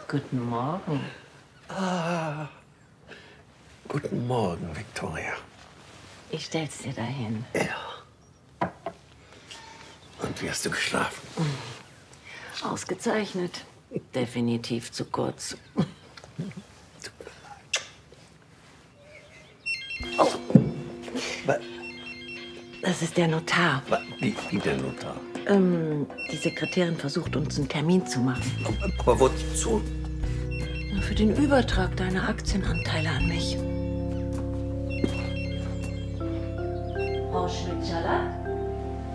Guten Morgen. Guten Morgen, Victoria. Ich stell's dir dahin. Ja. Und wie hast du geschlafen? Ausgezeichnet. Definitiv zu kurz. Oh. Das ist der Notar. Wie der Notar? Die Sekretärin versucht, uns einen Termin zu machen. Aber wozu? Für den Übertrag deiner Aktienanteile an mich. Frau Schmidt-Schaller?